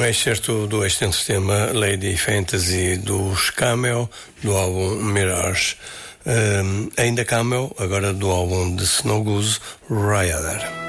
Um excerto do extenso tema Lady Fantasy dos Camel, do álbum Mirage. Ainda Camel, agora do álbum de Snow Goose, Rider.